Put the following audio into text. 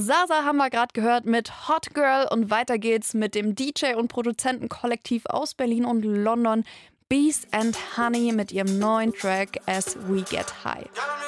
Zaza haben wir gerade gehört mit Hot Girl und weiter geht's mit dem DJ- und Produzentenkollektiv aus Berlin und London, Bees and Honey mit ihrem neuen Track As We Get High.